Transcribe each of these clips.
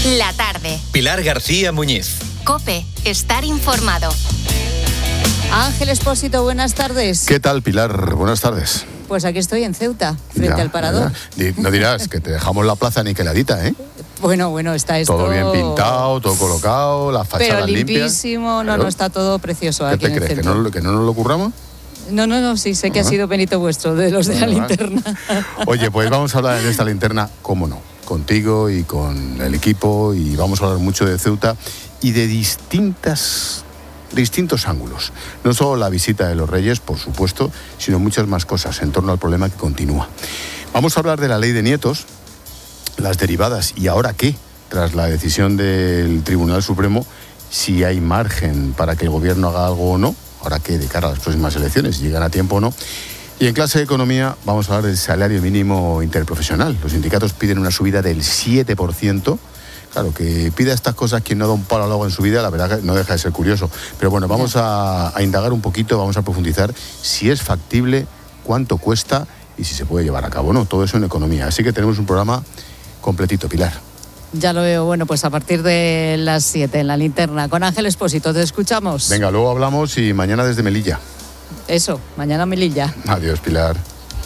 La tarde. Pilar García Muñiz. COPE. Estar informado. Ángel Expósito, buenas tardes. ¿Qué tal, Pilar? Buenas tardes. Pues aquí estoy en Ceuta, frente al Parador. No dirás que te dejamos la plaza niqueladita, ¿eh? Bueno, está esto... Todo bien pintado, todo colocado, las fachadas limpias. Pero limpísimo, no, está todo precioso aquí en el centro. ¿Qué te crees? ¿Que no nos lo curramos? No, sí, sé que ha sido penito vuestro, de los de la linterna. Oye, pues vamos a hablar en esta linterna, cómo no, contigo y con el equipo, y vamos a hablar mucho de Ceuta y de distintos ángulos. No solo la visita de los Reyes, por supuesto, sino muchas más cosas en torno al problema que continúa. Vamos a hablar de la ley de nietos, las derivadas y ahora qué, tras la decisión del Tribunal Supremo, si hay margen para que el gobierno haga algo o no, ahora qué, de cara a las próximas elecciones, si llegan a tiempo o no. Y en clase de economía vamos a hablar del salario mínimo interprofesional. Los sindicatos piden una subida del 7%. Claro, que pida estas cosas quien no da un palo al agua en su vida, la verdad que no deja de ser curioso. Pero bueno, vamos a indagar un poquito, vamos a profundizar si es factible, cuánto cuesta y si se puede llevar a cabo o no. Todo eso en economía. Así que tenemos un programa completito, Pilar. Ya lo veo. Bueno, pues a partir de las 7 en la linterna con Ángel Expósito. Te escuchamos. Venga, luego hablamos y mañana desde Melilla. Eso, mañana Melilla. Adiós, Pilar.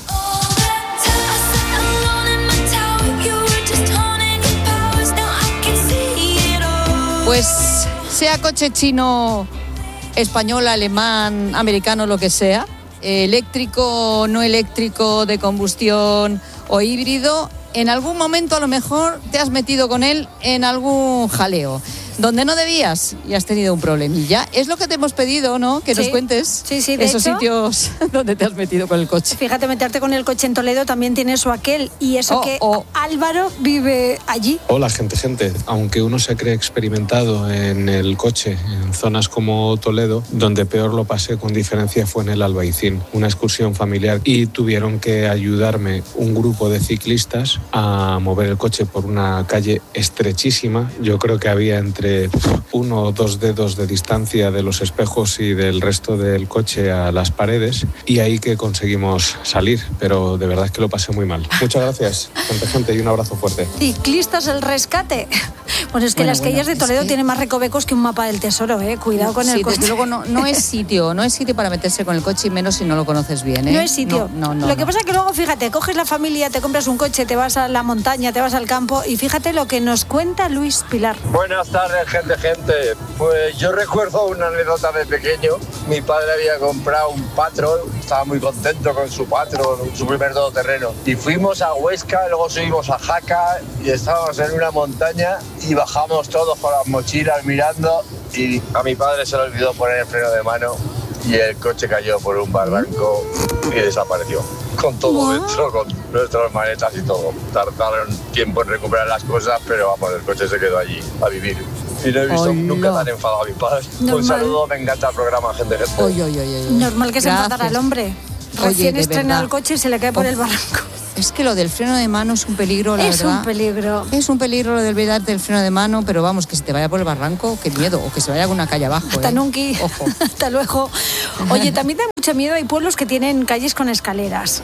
Pues sea coche chino, español, alemán, americano, lo que sea, eléctrico, no eléctrico, de combustión o híbrido, en algún momento a lo mejor te has metido con él en algún jaleo. Donde no debías y has tenido un problemilla. Es lo que te hemos pedido, ¿no? Que nos cuentes esos sitios donde te has metido con el coche. Fíjate, meterte con el coche en Toledo también tiene eso aquel. Y eso Álvaro vive allí. Hola, gente. Aunque uno se cree experimentado en el coche, en zonas como Toledo, donde peor lo pasé con diferencia fue en el Albaicín. Una excursión familiar y tuvieron que ayudarme un grupo de ciclistas a mover el coche por una calle estrechísima. Yo creo que había entre 1 o 2 dedos de distancia de los espejos y del resto del coche a las paredes, y ahí que conseguimos salir, pero de verdad es que lo pasé muy mal. Muchas gracias, gente, y un abrazo fuerte. Ciclistas el rescate. Pues es que las calles de Toledo tienen más recovecos que un mapa del tesoro, ¿eh? Cuidado con el coche. Desde luego no es sitio para meterse con el coche, y menos si no lo conoces bien, ¿eh? No es sitio. Lo que pasa es que luego, fíjate, coges la familia, te compras un coche, te vas a la montaña, te vas al campo, y fíjate lo que nos cuenta Luis Pilar. Buenas tardes, gente. Pues yo recuerdo una anécdota de pequeño. Mi padre había comprado un Patrol, estaba muy contento con su Patrol, su primer todoterreno. Y fuimos a Huesca, luego subimos a Jaca y estábamos en una montaña y bajamos todos con las mochilas mirando, y a mi padre se le olvidó poner el freno de mano y el coche cayó por un barranco y desapareció. Con todo dentro, con nuestras maletas y todo. Tardaron tiempo en recuperar las cosas, pero vamos, el coche se quedó allí a vivir. Y no he visto nunca tan enfadado a mi padre. Un saludo, me encanta el programa, gente. Normal que se enfadara el hombre. Recién estrenado el coche y se le cae por el barranco. Es que lo del freno de mano es un peligro, la verdad. Es un peligro. Es un peligro lo del olvidarte del freno de mano, pero vamos, que se te vaya por el barranco, qué miedo. O que se vaya a una calle abajo. Hasta nunca. Ojo. Hasta luego. Oye, también da mucho miedo, hay pueblos que tienen calles con escaleras.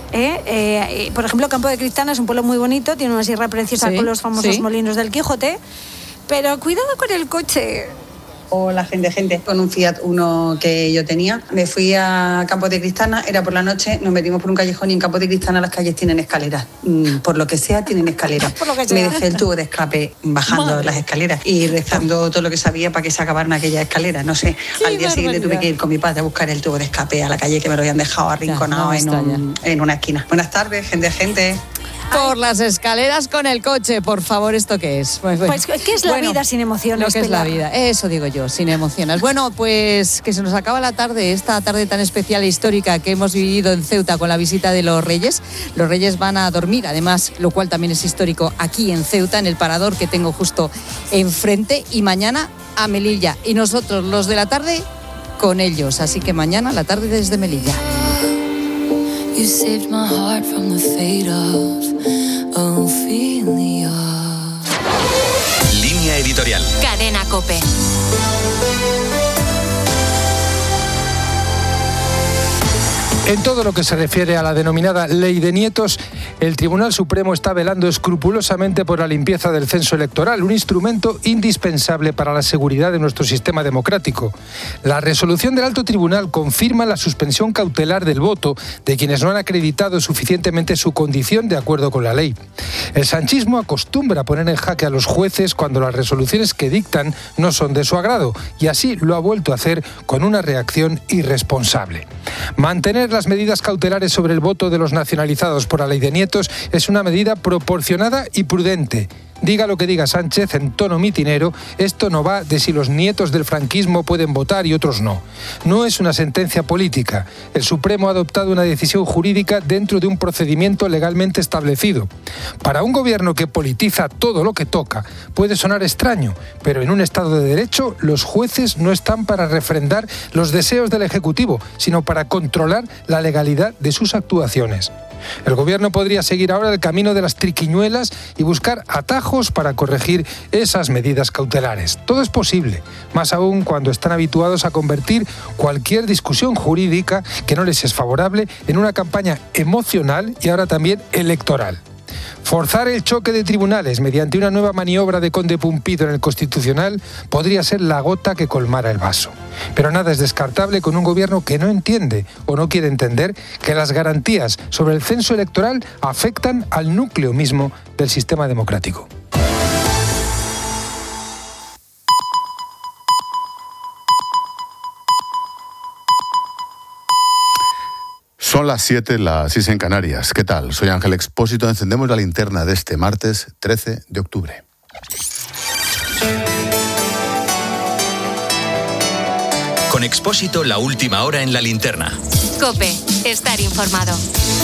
Por ejemplo, Campo de Cristana es un pueblo muy bonito, tiene una sierra preciosa con los famosos molinos del Quijote. Pero cuidado con el coche. Hola, gente. Con un Fiat Uno que yo tenía, me fui a Campo de Cristana, era por la noche, nos metimos por un callejón, y en Campo de Cristana las calles tienen escaleras. Por lo que sea, tienen escaleras. Me dejé el tubo de escape bajando las escaleras y rezando todo lo que sabía para que se acabaran aquellas escaleras. No sé, al día siguiente tuve que ir con mi padre a buscar el tubo de escape a la calle, que me lo habían dejado arrinconado en una esquina. Buenas tardes, gente. Por las escaleras con el coche, por favor, ¿esto qué es? Pues ¿qué es la vida sin emociones? Lo que es la vida, eso digo yo, sin emociones. Bueno, pues que se nos acaba la tarde, esta tarde tan especial e histórica que hemos vivido en Ceuta con la visita de los Reyes. Los Reyes van a dormir, además, lo cual también es histórico, aquí en Ceuta, en el Parador que tengo justo enfrente, y mañana a Melilla. Y nosotros, los de la tarde, con ellos. Así que mañana la tarde desde Melilla. You saved my heart from the fate of Ophelia. Línea editorial. Cadena COPE. En todo lo que se refiere a la denominada ley de nietos, El Tribunal Supremo está velando escrupulosamente por la limpieza del censo electoral, un instrumento indispensable para la seguridad de nuestro sistema democrático. La resolución del Alto Tribunal confirma la suspensión cautelar del voto de quienes no han acreditado suficientemente su condición de acuerdo con la ley. El sanchismo acostumbra a poner en jaque a los jueces cuando las resoluciones que dictan no son de su agrado, y así lo ha vuelto a hacer con una reacción irresponsable. Mantener las medidas cautelares sobre el voto de los nacionalizados por la ley de nietos es una medida proporcionada y prudente. Diga lo que diga Sánchez en tono mitinero, esto no va de si los nietos del franquismo pueden votar y otros no. No es una sentencia política. El Supremo ha adoptado una decisión jurídica dentro de un procedimiento legalmente establecido. Para un gobierno que politiza todo lo que toca, puede sonar extraño, pero en un Estado de Derecho los jueces no están para refrendar los deseos del Ejecutivo, sino para controlar la legalidad de sus actuaciones. El gobierno podría seguir ahora el camino de las triquiñuelas y buscar atajos para corregir esas medidas cautelares. Todo es posible, más aún cuando están habituados a convertir cualquier discusión jurídica que no les es favorable en una campaña emocional y ahora también electoral. Forzar el choque de tribunales mediante una nueva maniobra de Conde Pumpido en el Constitucional podría ser la gota que colmara el vaso. Pero nada es descartable con un gobierno que no entiende o no quiere entender que las garantías sobre el censo electoral afectan al núcleo mismo del sistema democrático. Son las 7, las 6 en Canarias. ¿Qué tal? Soy Ángel Expósito. Encendemos la linterna de este martes 13 de octubre. Con Expósito, la última hora en la linterna. COPE, estar informado.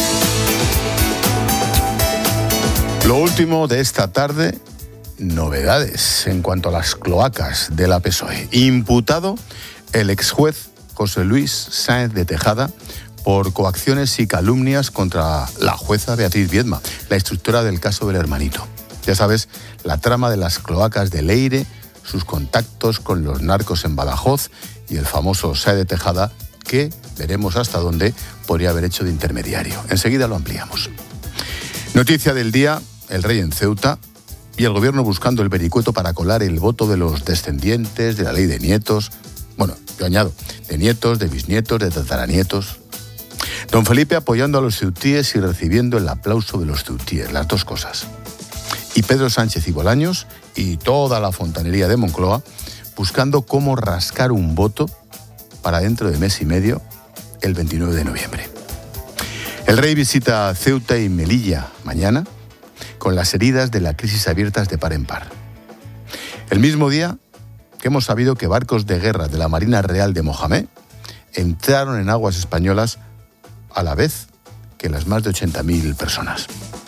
Lo último de esta tarde, novedades en cuanto a las cloacas de la PSOE. Imputado el exjuez José Luis Sáenz de Tejada por coacciones y calumnias contra la jueza Beatriz Viedma, la instructora del caso del hermanito. Ya sabes, la trama de las cloacas de Leire, sus contactos con los narcos en Badajoz y el famoso Sáenz de Tejada, que veremos hasta dónde podría haber hecho de intermediario. Enseguida lo ampliamos. Noticia del día, el rey en Ceuta y el gobierno buscando el vericueto para colar el voto de los descendientes de la ley de nietos. Bueno, yo añado, de nietos, de bisnietos, de tataranietos. Don Felipe apoyando a los ceutíes y recibiendo el aplauso de los ceutíes, las dos cosas. Y Pedro Sánchez y Bolaños y toda la fontanería de Moncloa buscando cómo rascar un voto para dentro de mes y medio, el 29 de noviembre. El rey visita Ceuta y Melilla mañana con las heridas de la crisis abiertas de par en par. El mismo día que hemos sabido que barcos de guerra de la Marina Real de Mohamed entraron en aguas españolas a la vez que las más de 80.000 personas.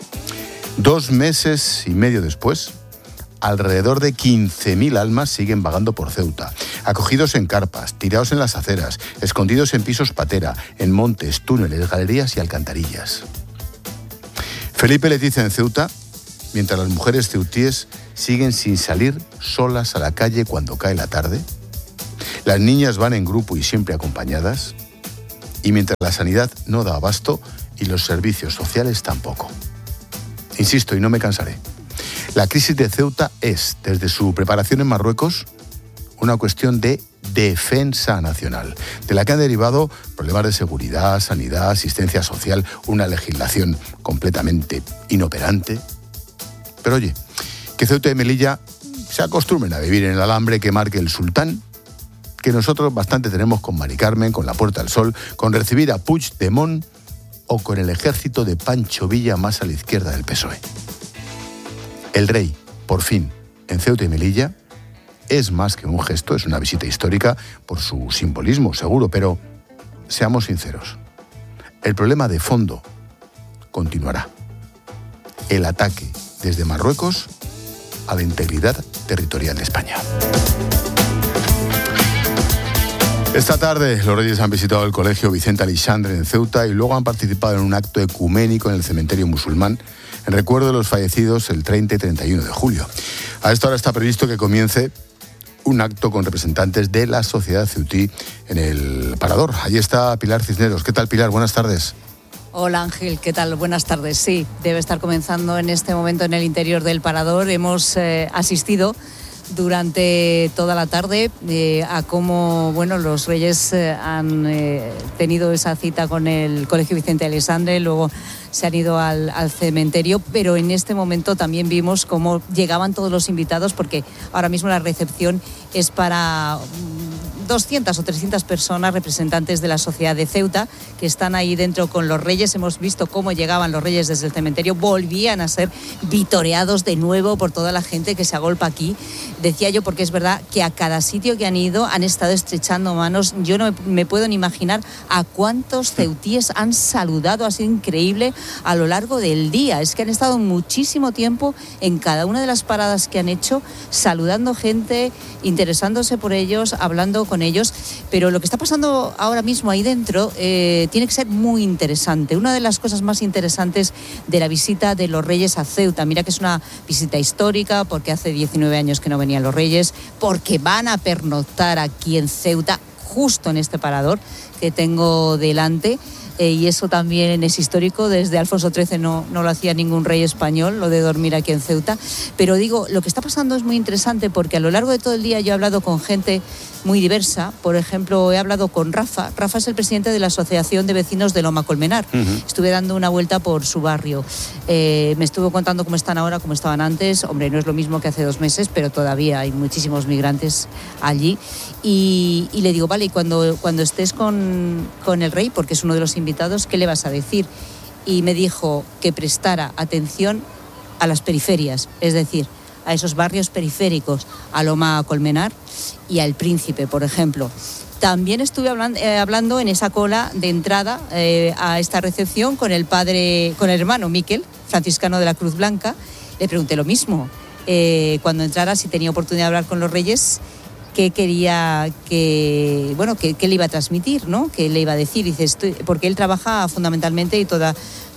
2 meses y medio después, alrededor de 15.000 almas siguen vagando por Ceuta, acogidos en carpas, tirados en las aceras, escondidos en pisos patera, en montes, túneles, galerías y alcantarillas. Felipe les dice en Ceuta, mientras las mujeres ceutíes siguen sin salir solas a la calle cuando cae la tarde, las niñas van en grupo y siempre acompañadas, y mientras la sanidad no da abasto y los servicios sociales tampoco. Insisto, y no me cansaré, la crisis de Ceuta es, desde su preparación en Marruecos, una cuestión de defensa nacional, de la que han derivado problemas de seguridad, sanidad, asistencia social, una legislación completamente inoperante. Pero oye, que Ceuta y Melilla se acostumbren a vivir en el alambre que marque el sultán, que nosotros bastante tenemos con Mari Carmen, con la Puerta del Sol, con recibir a Puigdemont o con el ejército de Pancho Villa más a la izquierda del PSOE. El rey, por fin, en Ceuta y Melilla, es más que un gesto, es una visita histórica por su simbolismo, seguro, pero seamos sinceros, el problema de fondo continuará. El ataque desde Marruecos a la integridad territorial de España. Esta tarde los reyes han visitado el colegio Vicente Aleixandre en Ceuta y luego han participado en un acto ecuménico en el cementerio musulmán en recuerdo de los fallecidos el 30 y 31 de julio. A esta hora está previsto que comience un acto con representantes de la sociedad ceutí en el Parador. Allí está Pilar Cisneros. ¿Qué tal, Pilar? Buenas tardes. Hola Ángel, ¿qué tal? Buenas tardes. Sí, debe estar comenzando en este momento en el interior del Parador. Hemos asistido durante toda la tarde a cómo los Reyes han tenido esa cita con el Colegio Vicente Aleixandre, luego se han ido al cementerio, pero en este momento también vimos cómo llegaban todos los invitados, porque ahora mismo la recepción es para 200 o 300 personas, representantes de la sociedad de Ceuta, que están ahí dentro con los Reyes. Hemos visto cómo llegaban los Reyes desde el cementerio, volvían a ser vitoreados de nuevo por toda la gente que se agolpa aquí. Decía yo, porque es verdad que a cada sitio que han ido han estado estrechando manos. Yo no me puedo ni imaginar a cuántos ceutíes han saludado. Ha sido increíble a lo largo del día. Es que han estado muchísimo tiempo en cada una de las paradas que han hecho, saludando gente, interesándose por ellos, hablando con ellos. Pero lo que está pasando ahora mismo ahí dentro tiene que ser muy interesante. Una de las cosas más interesantes de la visita de los Reyes a Ceuta, mira que es una visita histórica, porque hace 19 años que no venían los Reyes, porque van a pernoctar aquí en Ceuta, justo en este parador que tengo delante. Y eso también es histórico. Desde Alfonso XIII no lo hacía ningún rey español, lo de dormir aquí en Ceuta. Pero digo, lo que está pasando es muy interesante, porque a lo largo de todo el día yo he hablado con gente muy diversa. Por ejemplo, he hablado con Rafa. Rafa es el presidente de la Asociación de Vecinos de Loma Colmenar. Estuve dando una vuelta por su barrio. Me estuvo contando cómo están ahora, cómo estaban antes. Hombre, no es lo mismo que hace 2 meses, pero todavía hay muchísimos migrantes allí. Y le digo, vale, y cuando estés con el rey, porque es uno de los invitados, ¿qué le vas a decir? Y me dijo que prestara atención a las periferias, es decir, a esos barrios periféricos, a Loma Colmenar y al Príncipe, por ejemplo. También estuve hablando en esa cola de entrada a esta recepción con el hermano Miquel, franciscano de la Cruz Blanca. Le pregunté lo mismo, cuando entrara, si tenía oportunidad de hablar con los Reyes, qué quería qué le iba a transmitir, ¿no? ¿Qué le iba a decir? Dices, porque él trabaja fundamentalmente y todos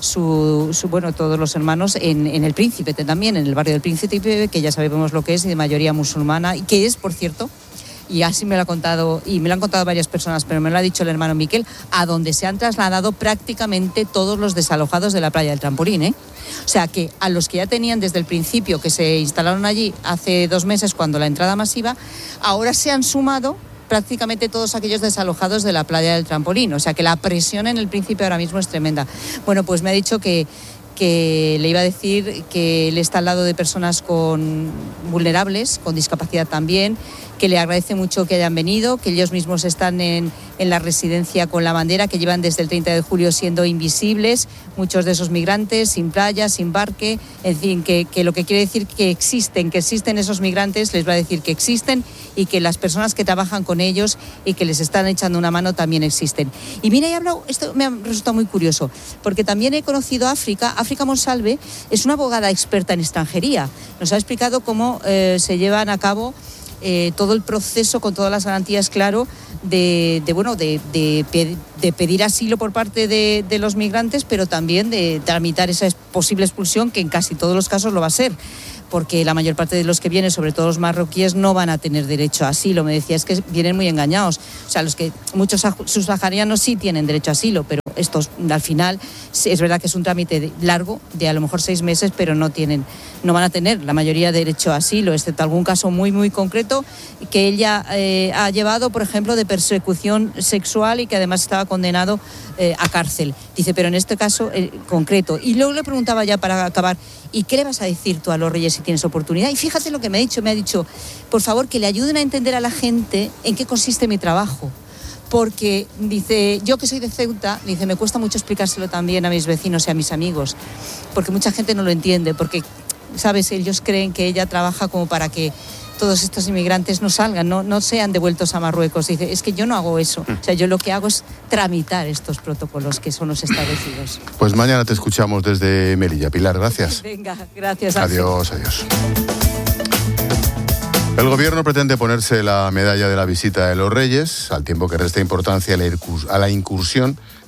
los hermanos en el Príncipe también, en el barrio del Príncipe, que ya sabemos lo que es, y de mayoría musulmana, y que es, por cierto, y así me lo ha contado, y me lo han contado varias personas, pero me lo ha dicho el hermano Miquel, a donde se han trasladado prácticamente todos los desalojados de la playa del Trampolín, ¿eh? O sea que a los que ya tenían desde el principio, que se instalaron allí hace 2 meses cuando la entrada masiva, ahora se han sumado prácticamente todos aquellos desalojados de la playa del Trampolín. O sea que la presión en el Príncipe ahora mismo es tremenda. Bueno, pues me ha dicho que le iba a decir que él está al lado de personas vulnerables, con discapacidad también, que le agradece mucho que hayan venido, que ellos mismos están en la residencia con la bandera, que llevan desde el 30 de julio siendo invisibles, muchos de esos migrantes, sin playa, sin barque, en fin, que lo que quiere decir que existen esos migrantes, les va a decir que existen, y que las personas que trabajan con ellos y que les están echando una mano también existen. Y mira, he hablado, esto me ha resultado muy curioso, porque también he conocido a África Monsalve, es una abogada experta en extranjería. Nos ha explicado cómo se llevan a cabo todo el proceso con todas las garantías, claro, de pedir asilo por parte de los migrantes, pero también de tramitar esa posible expulsión, que en casi todos los casos lo va a ser, porque la mayor parte de los que vienen, sobre todo los marroquíes, no van a tener derecho a asilo. Me decía, es que vienen muy engañados. O sea, muchos subsaharianos sí tienen derecho a asilo, pero estos, al final, es verdad que es un trámite largo, de a lo mejor 6 meses, pero no van a tener la mayoría derecho a asilo, excepto algún caso muy, muy concreto que ella ha llevado, por ejemplo, de persecución sexual, y que además estaba condenado a cárcel. Dice, pero en este caso concreto. Y luego le preguntaba, ya para acabar, ¿y qué le vas a decir tú a los Reyes si tienes oportunidad? Y fíjate lo que me ha dicho, por favor, que le ayuden a entender a la gente en qué consiste mi trabajo. Porque, dice, yo que soy de Ceuta, dice, me cuesta mucho explicárselo también a mis vecinos y a mis amigos, porque mucha gente no lo entiende, porque, ¿sabes?, ellos creen que ella trabaja como para que todos estos inmigrantes no salgan, no sean devueltos a Marruecos. Dice, es que yo no hago eso. O sea, yo lo que hago es tramitar estos protocolos que son los establecidos. Pues mañana te escuchamos desde Melilla. Pilar, gracias. Venga, gracias. Adiós, adiós. El Gobierno pretende ponerse la medalla de la visita de los Reyes, al tiempo que resta importancia a la incursión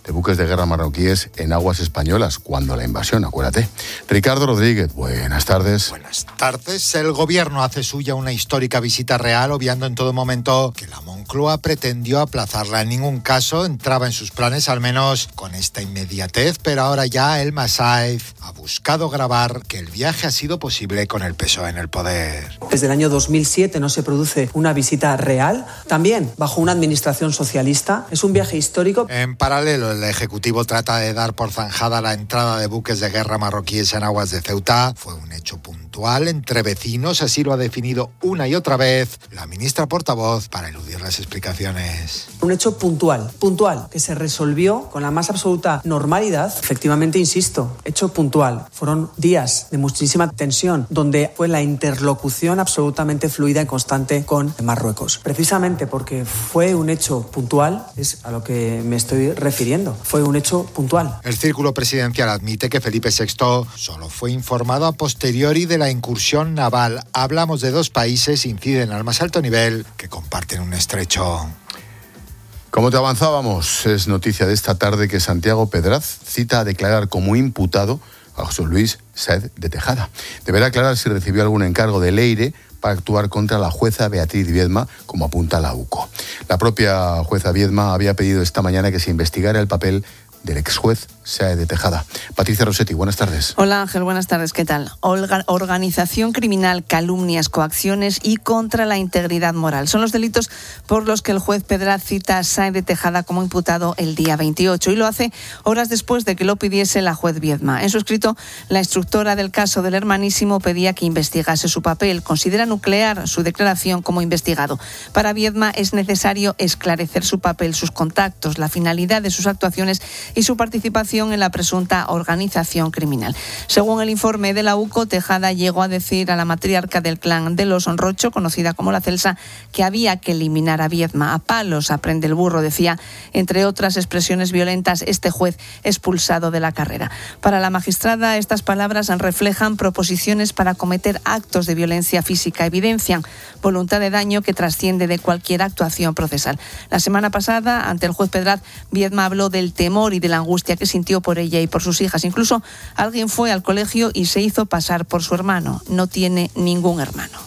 de buques de guerra marroquíes en aguas españolas, cuando la invasión, acuérdate. Ricardo Rodríguez, buenas tardes. Buenas tardes. El gobierno hace suya una histórica visita real, obviando en todo momento que la Moncloa pretendió aplazarla. En ningún caso entraba en sus planes, al menos con esta inmediatez, pero ahora ya el Masaif ha buscado grabar que el viaje ha sido posible con el PSOE en el poder. Desde el año 2007 no se produce una visita real, también bajo una administración socialista. Es un viaje histórico. En paralelo, el Ejecutivo trata de dar por zanjada la entrada de buques de guerra marroquíes en aguas de Ceuta. Fue un hecho puntual entre vecinos, así lo ha definido una y otra vez la ministra portavoz para eludir las explicaciones. Un hecho puntual, que se resolvió con la más absoluta normalidad. Efectivamente, insisto, hecho puntual. Fueron días de muchísima tensión, donde fue la interlocución absolutamente fluida y constante con Marruecos. Precisamente porque fue un hecho puntual, es a lo que me estoy refiriendo. Fue un hecho puntual. El círculo presidencial admite que Felipe VI solo fue informado a posteriori de la incursión naval. Hablamos de dos países, inciden al más alto nivel, que comparten un estrecho. Como te avanzábamos, es noticia de esta tarde que Santiago Pedraz cita a declarar como imputado a José Luis Sáez de Tejada. Deberá aclarar si recibió algún encargo de Leire para actuar contra la jueza Beatriz Viedma, como apunta la UCO. La propia jueza Viedma había pedido esta mañana que se investigara el papel del exjuez Sáez de Tejada. Patricia Rossetti, buenas tardes. Hola Ángel, buenas tardes, ¿qué tal? Organización criminal, calumnias, coacciones y contra la integridad moral. Son los delitos por los que el juez Pedraz cita a Sáez de Tejada como imputado el día 28 y lo hace horas después de que lo pidiese la juez Viedma. En su escrito, la instructora del caso del hermanísimo pedía que investigase su papel. Considera nuclear su declaración como investigado. Para Viedma es necesario esclarecer su papel, sus contactos, la finalidad de sus actuaciones y su participación en la presunta organización criminal. Según el informe de la UCO, Tejada llegó a decir a la matriarca del clan de los Onrocho, conocida como la Celsa, que había que eliminar a Viedma. A palos aprende el burro, decía, entre otras expresiones violentas, este juez expulsado de la carrera. Para la magistrada, estas palabras reflejan proposiciones para cometer actos de violencia física, evidencian voluntad de daño que trasciende de cualquier actuación procesal. La semana pasada, ante el juez Pedraz, Viedma habló del temor y de la angustia que sintió por ella y por sus hijas. Incluso alguien fue al colegio y se hizo pasar por su hermano. No tiene ningún hermano.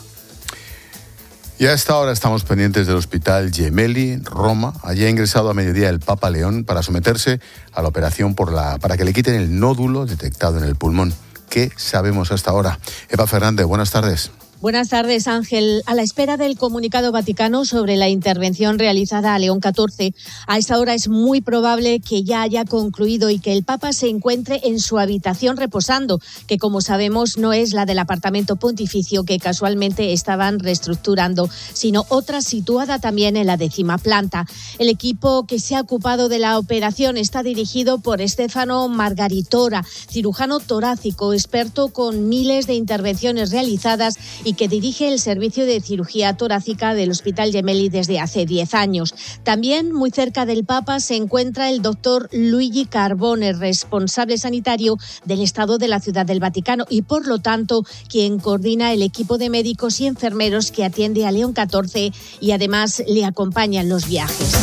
Y a esta hora estamos pendientes del Hospital Gemelli, Roma. Allí ha ingresado a mediodía el Papa León para someterse a la operación para que le quiten el nódulo detectado en el pulmón. ¿Qué sabemos hasta ahora? Eva Fernández, buenas tardes. Buenas tardes, Ángel. A la espera del comunicado vaticano sobre la intervención realizada a León XIV, a esta hora es muy probable que ya haya concluido y que el Papa se encuentre en su habitación reposando, que como sabemos no es la del apartamento pontificio que casualmente estaban reestructurando, sino otra situada también en la 10ª planta. El equipo que se ha ocupado de la operación está dirigido por Stefano Margaritora, cirujano torácico, experto con miles de intervenciones realizadas y que dirige el servicio de cirugía torácica del Hospital Gemelli desde hace 10 años. También muy cerca del Papa se encuentra el doctor Luigi Carbone, responsable sanitario del Estado de la Ciudad del Vaticano y, por lo tanto, quien coordina el equipo de médicos y enfermeros que atiende a León XIV y además le acompaña en los viajes.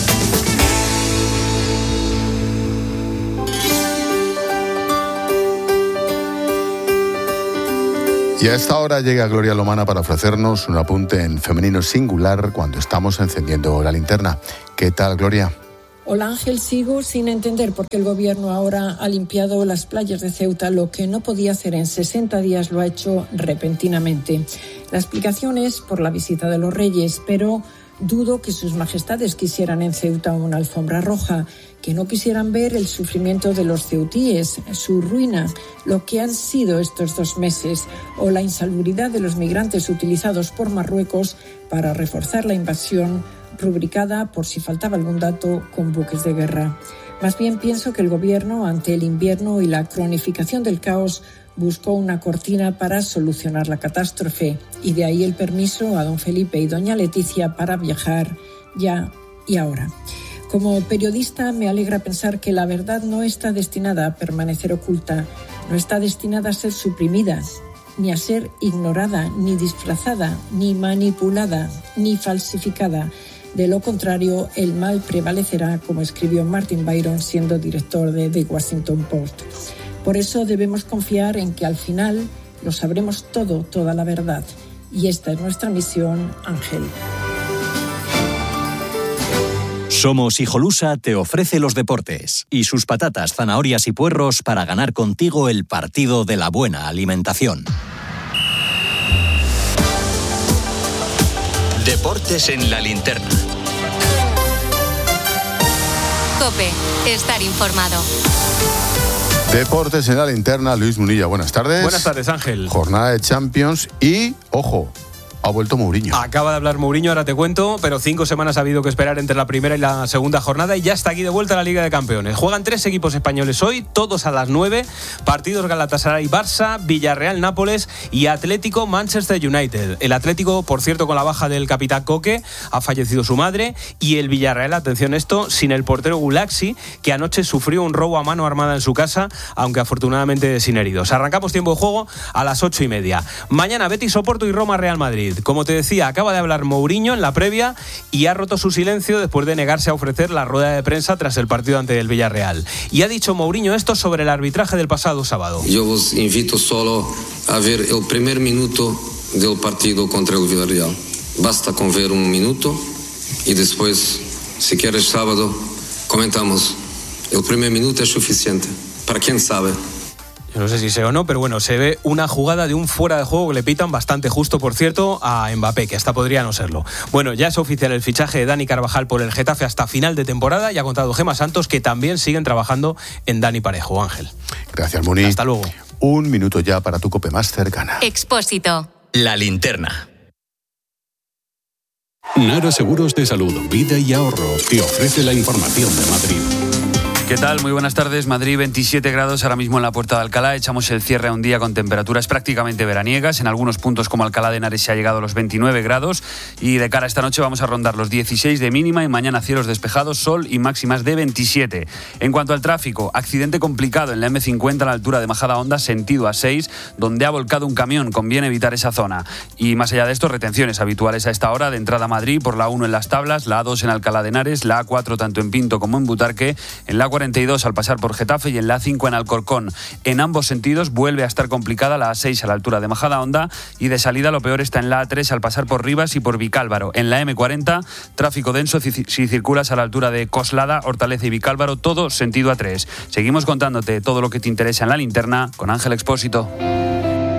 Y a esta hora llega Gloria Lomana para ofrecernos un apunte en femenino singular cuando estamos encendiendo la linterna. ¿Qué tal, Gloria? Hola, Ángel. Sigo sin entender por qué el gobierno ahora ha limpiado las playas de Ceuta. Lo que no podía hacer en 60 días lo ha hecho repentinamente. La explicación es por la visita de los reyes, pero dudo que sus majestades quisieran en Ceuta una alfombra roja, que no quisieran ver el sufrimiento de los ceutíes, su ruina, lo que han sido estos 2 meses, o la insalubridad de los migrantes utilizados por Marruecos para reforzar la invasión, rubricada, por si faltaba algún dato, con buques de guerra. Más bien pienso que el gobierno, ante el invierno y la cronificación del caos, buscó una cortina para solucionar la catástrofe, y de ahí el permiso a don Felipe y doña Leticia para viajar ya y ahora. Como periodista me alegra pensar que la verdad no está destinada a permanecer oculta, no está destinada a ser suprimida, ni a ser ignorada, ni disfrazada, ni manipulada, ni falsificada. De lo contrario, el mal prevalecerá, como escribió Martin Byron siendo director de The Washington Post. Por eso debemos confiar en que al final lo sabremos todo, toda la verdad. Y esta es nuestra misión, Ángel. Somos Hijolusa te ofrece los deportes y sus patatas, zanahorias y puerros para ganar contigo el partido de la buena alimentación. Deportes en la linterna. COPE, estar informado. Deportes en la linterna, Luis Munilla, buenas tardes. Buenas tardes, Ángel. Jornada de Champions y, ojo, ha vuelto Mourinho. Acaba de hablar Mourinho, ahora te cuento, pero 5 semanas ha habido que esperar entre la primera y la segunda jornada y ya está aquí de vuelta la Liga de Campeones. Juegan 3 equipos españoles hoy, todos a las 9. Partidos Galatasaray-Barça, Villarreal-Nápoles y Atlético-Manchester United. El Atlético, por cierto, con la baja del capitán Coque, ha fallecido su madre, y el Villarreal, atención esto, sin el portero Gulaxi, que anoche sufrió un robo a mano armada en su casa, aunque afortunadamente sin heridos. Arrancamos tiempo de juego a las 8:30. Mañana Betis-Oporto y Roma-Real Madrid. Como te decía, acaba de hablar Mourinho en la previa y ha roto su silencio después de negarse a ofrecer la rueda de prensa tras el partido ante el Villarreal. Y ha dicho Mourinho esto sobre el arbitraje del pasado sábado. Yo os invito solo a ver el primer minuto del partido contra el Villarreal. Basta con ver un minuto y después, si quieres sábado, comentamos. El primer minuto es suficiente. Para quien sabe. Yo no sé si sé o no, pero bueno, se ve una jugada de un fuera de juego que le pitan bastante justo, por cierto, a Mbappé, que hasta podría no serlo. Bueno, ya es oficial el fichaje de Dani Carvajal por el Getafe hasta final de temporada, y ha contado Gemma Santos que también siguen trabajando en Dani Parejo. Ángel. Gracias, Muni. Hasta luego. Un minuto ya para tu COPE más cercana. Expósito. La linterna. Nara Seguros de Salud, Vida y Ahorro te ofrece la información de Madrid. ¿Qué tal? Muy buenas tardes. Madrid, 27 grados ahora mismo en la Puerta de Alcalá. Echamos el cierre a un día con temperaturas prácticamente veraniegas. En algunos puntos como Alcalá de Henares se ha llegado a los 29 grados. Y de cara a esta noche vamos a rondar los 16 de mínima y mañana cielos despejados, sol y máximas de 27. En cuanto al tráfico, accidente complicado en la M50 a la altura de Majadahonda, sentido A6, donde ha volcado un camión. Conviene evitar esa zona. Y más allá de esto, retenciones habituales a esta hora de entrada a Madrid por la 1 en Las Tablas, la A2 en Alcalá de Henares, la A4 tanto en Pinto como en Butarque, en la 42 al pasar por Getafe y en la A5 en Alcorcón. En ambos sentidos vuelve a estar complicada la A6 a la altura de Majadahonda, y de salida lo peor está en la A3 al pasar por Rivas y por Vicálvaro. En la M40, tráfico denso si circulas a la altura de Coslada, Hortaleza y Vicálvaro, todo sentido A3. Seguimos contándote todo lo que te interesa en la linterna con Ángel Expósito.